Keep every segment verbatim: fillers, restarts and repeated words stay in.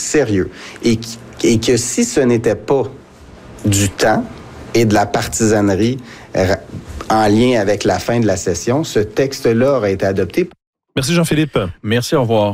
sérieux. Et, et que si ce n'était pas du temps et de la partisanerie en lien avec la fin de la session, ce texte-là aurait été adopté. Merci Jean-Philippe. Merci, au revoir.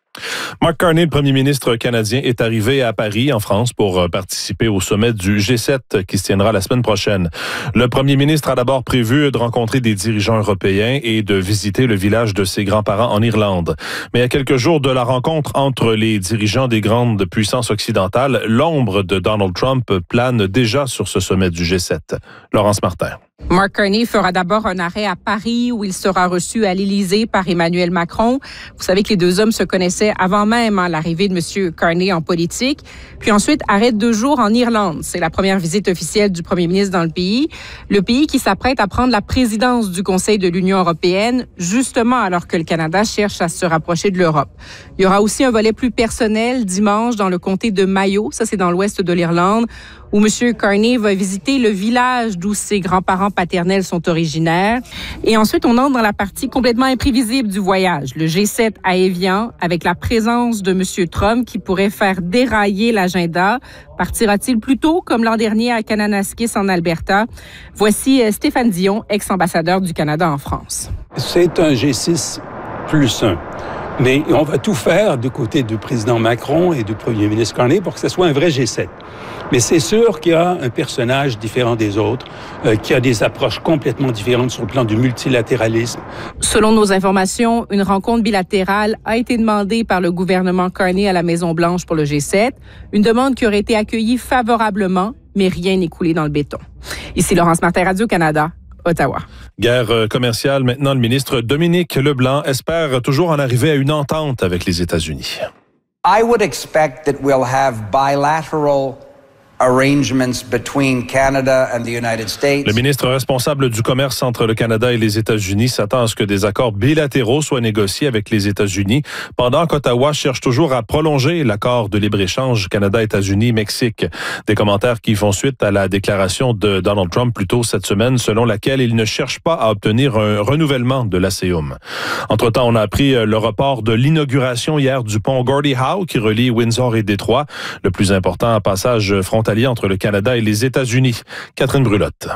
Mark Carney, le premier ministre canadien, est arrivé à Paris, en France, pour participer au sommet du G sept qui se tiendra la semaine prochaine. Le premier ministre a d'abord prévu de rencontrer des dirigeants européens et de visiter le village de ses grands-parents en Irlande. Mais à quelques jours de la rencontre entre les dirigeants des grandes puissances occidentales, l'ombre de Donald Trump plane déjà sur ce sommet du G sept. Laurence Martin. Mark Carney fera d'abord un arrêt à Paris où il sera reçu à l'Élysée par Emmanuel Macron. Vous savez que les deux hommes se connaissaient avant même hein, l'arrivée de M. Carney en politique. Puis ensuite, arrêt de deux jours en Irlande. C'est la première visite officielle du premier ministre dans le pays. Le pays qui s'apprête à prendre la présidence du Conseil de l'Union européenne, justement alors que le Canada cherche à se rapprocher de l'Europe. Il y aura aussi un volet plus personnel dimanche dans le comté de Mayo, ça c'est dans l'ouest de l'Irlande, où M. Carney va visiter le village d'où ses grands-parents paternels sont originaires. Et ensuite, on entre dans la partie complètement imprévisible du voyage, le G sept à Évian, avec la présence de M. Trump qui pourrait faire dérailler l'agenda. Partira-t-il plus tôt, comme l'an dernier à Kananaskis en Alberta? Voici Stéphane Dion, ex-ambassadeur du Canada en France. C'est un G six plus un. Mais on va tout faire du côté du président Macron et du premier ministre Carney pour que ce soit un vrai G sept. Mais c'est sûr qu'il y a un personnage différent des autres, euh, qui a des approches complètement différentes sur le plan du multilatéralisme. Selon nos informations, une rencontre bilatérale a été demandée par le gouvernement Carney à la Maison-Blanche pour le G sept, une demande qui aurait été accueillie favorablement, mais rien n'est coulé dans le béton. Ici Laurence Martin, Radio-Canada. Ottawa. Guerre commerciale. Maintenant, le ministre Dominique Leblanc espère toujours en arriver à une entente avec les États-Unis. I would expect that we'll have bilateral arrangements between Canada and the United States. Le ministre responsable du commerce entre le Canada et les États-Unis s'attend à ce que des accords bilatéraux soient négociés avec les États-Unis, pendant qu'Ottawa cherche toujours à prolonger l'accord de libre-échange Canada-États-Unis-Mexique. Des commentaires qui font suite à la déclaration de Donald Trump plus tôt cette semaine, selon laquelle il ne cherche pas à obtenir un renouvellement de l'ASEUM. Entre-temps, on a appris le report de l'inauguration hier du pont Gordie Howe qui relie Windsor et Détroit, le plus important passage frontalier entre le Canada et les États-Unis. Catherine Brulotte.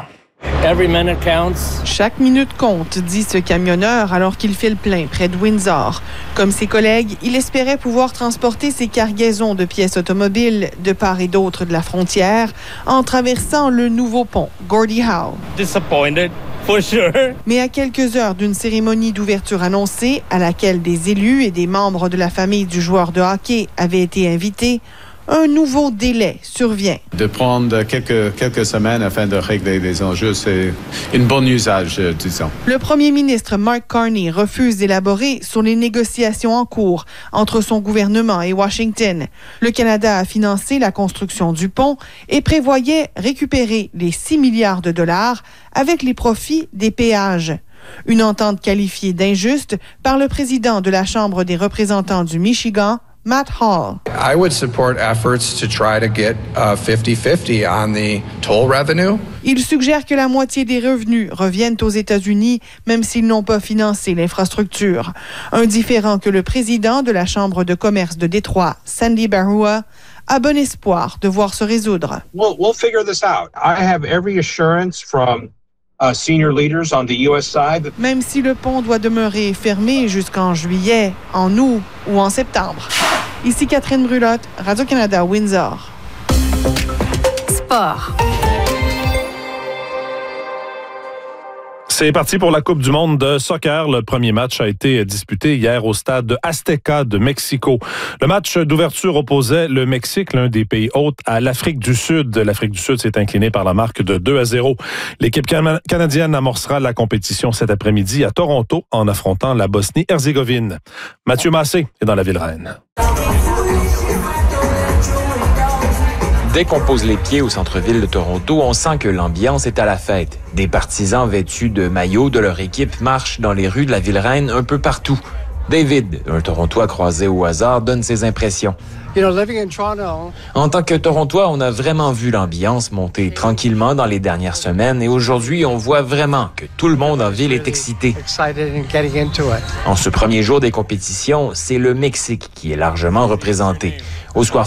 Chaque minute compte, dit ce camionneur alors qu'il file plein près de Windsor. Comme ses collègues, il espérait pouvoir transporter ses cargaisons de pièces automobiles de part et d'autre de la frontière en traversant le nouveau pont Gordie Howe. Disappointed. For sure. Mais à quelques heures d'une cérémonie d'ouverture annoncée, à laquelle des élus et des membres de la famille du joueur de hockey avaient été invités, un nouveau délai survient. De prendre quelques, quelques semaines afin de régler les enjeux, c'est une bonne usage, disons. Le premier ministre Mark Carney refuse d'élaborer sur les négociations en cours entre son gouvernement et Washington. Le Canada a financé la construction du pont et prévoyait récupérer les six milliards de dollars avec les profits des péages. Une entente qualifiée d'injuste par le président de la Chambre des représentants du Michigan, Matt Hall. I would support efforts to try to get uh, fifty-fifty on the toll revenue. Il suggère que la moitié des revenus reviennent aux États-Unis, même s'ils n'ont pas financé l'infrastructure. Un différend que le président de la Chambre de commerce de Détroit, Sandy Barua, a bon espoir de voir se résoudre. We'll, we'll figure this out. I have every assurance from Uh, senior leaders on the U S side. Même si le pont doit demeurer fermé jusqu'en juillet, en août ou en septembre. Ici Catherine Brulotte, Radio-Canada, Windsor. Sport. C'est parti pour la Coupe du monde de soccer. Le premier match a été disputé hier au stade Azteca de Mexico. Le match d'ouverture opposait le Mexique, l'un des pays hôtes, à l'Afrique du Sud. L'Afrique du Sud s'est inclinée par la marque de deux à zéro. L'équipe canadienne amorcera la compétition cet après-midi à Toronto en affrontant la Bosnie-Herzégovine. Mathieu Massé est dans la Ville-Reine. Dès qu'on pose les pieds au centre-ville de Toronto, on sent que l'ambiance est à la fête. Des partisans vêtus de maillots de leur équipe marchent dans les rues de la Ville-Reine un peu partout. David, un Torontois croisé au hasard, donne ses impressions. En tant que Torontois, on a vraiment vu l'ambiance monter tranquillement dans les dernières semaines et aujourd'hui, on voit vraiment que tout le monde en ville est excité. En ce premier jour des compétitions, c'est le Mexique qui est largement représenté. Au Square